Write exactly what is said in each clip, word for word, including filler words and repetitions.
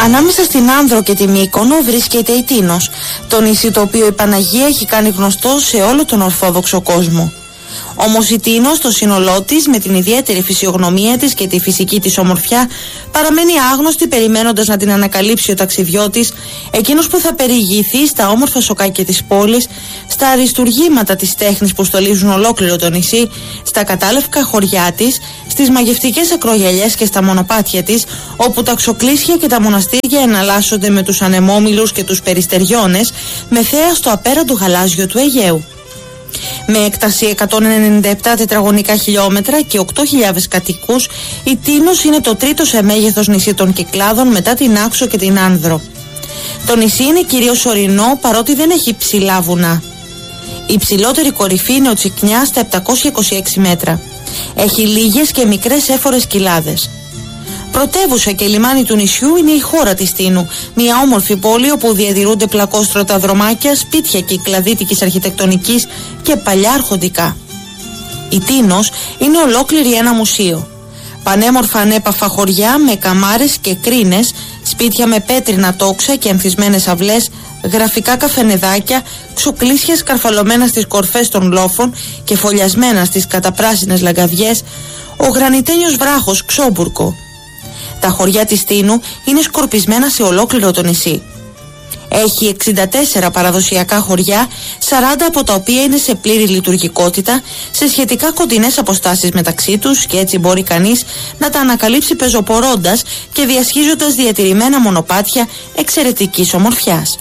Ανάμεσα στην Άνδρο και τη Μύκονο βρίσκεται η Τίνος, το νησί το οποίο η Παναγία έχει κάνει γνωστό σε όλο τον Ορθόδοξο κόσμο. Όμως η Τίνος, το σύνολό της, με την ιδιαίτερη φυσιογνωμία της και τη φυσική της ομορφιά, παραμένει άγνωστη, περιμένοντας να την ανακαλύψει ο ταξιδιώτης, εκείνος που θα περιηγηθεί στα όμορφα σοκάκια της πόλης, στα αριστουργήματα της τέχνης που στολίζουν ολόκληρο το νησί, στα κατάλευκα χωριά της, στις μαγευτικές ακρογιαλιές και στα μονοπάτια της, όπου τα ξοκλήσια και τα μοναστήρια εναλλάσσονται με τους ανεμόμυλους και τους περιστεριώνες, με θέα στο απέραντο γαλάζιο του Αιγαίου. Με έκταση εκατόν ενενήντα επτά τετραγωνικά χιλιόμετρα και οκτώ χιλιάδες κατοίκους, η Τίνος είναι το τρίτο σε μέγεθος νησί των Κυκλάδων μετά την Άξο και την Άνδρο. Το νησί είναι κυρίως ορεινό, παρότι δεν έχει ψηλά βουνά. Η υψηλότερη κορυφή είναι ο Τσικνιάς στα επτακόσια είκοσι έξι μέτρα. Έχει λίγες και μικρές έφορες κοιλάδες. Πρωτεύουσα και λιμάνι του νησιού είναι η χώρα της Τίνου, μια όμορφη πόλη όπου διατηρούνται πλακόστρωτα δρομάκια, σπίτια κυκλαδίτικης αρχιτεκτονικής και παλιά αρχοντικά. Η Τίνος είναι ολόκληρη ένα μουσείο. Πανέμορφα ανέπαφα χωριά με καμάρες και κρίνες, σπίτια με πέτρινα τόξα και ανθισμένες αυλές, γραφικά καφενεδάκια, ξοκλήσια σκαρφαλωμένα στις κορφές των λόφων και φωλιασμένα στις καταπράσινες λαγκαδιές, ο γρανιτένιος βράχος Ξόμπουρκο. Τα χωριά της Τίνου είναι σκορπισμένα σε ολόκληρο το νησί. Έχει εξήντα τέσσερα παραδοσιακά χωριά, σαράντα από τα οποία είναι σε πλήρη λειτουργικότητα, σε σχετικά κοντινές αποστάσεις μεταξύ τους, και έτσι μπορεί κανείς να τα ανακαλύψει πεζοπορώντας και διασχίζοντας διατηρημένα μονοπάτια εξαιρετικής ομορφιάς.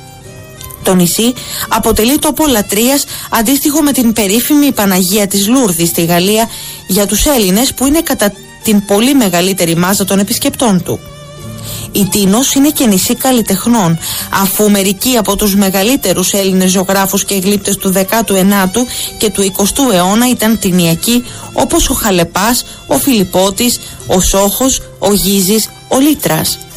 Το νησί αποτελεί τόπο λατρείας, αντίστοιχο με την περίφημη Παναγία της Λούρδης στη Γαλλία για τους Έλληνες, που είναι κατά την πολύ μεγαλύτερη μάζα των επισκεπτών του. Η Τίνος είναι και νησί καλλιτεχνών, αφού μερικοί από τους μεγαλύτερους Έλληνες ζωγράφους και γλύπτες του δέκατου ενάτου και του εικοστού αιώνα ήταν τινιακοί, όπως ο Χαλεπάς, ο Φιλιππώτης, ο Σόχος, ο Γίζης, ο Λίτρας.